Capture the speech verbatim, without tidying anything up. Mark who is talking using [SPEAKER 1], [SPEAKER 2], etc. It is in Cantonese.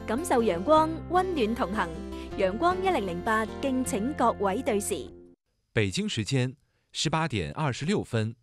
[SPEAKER 1] 感受陽光，温暖同行。陽光一零零八，敬請各位對時。
[SPEAKER 2] 北京時間十八點二十六分。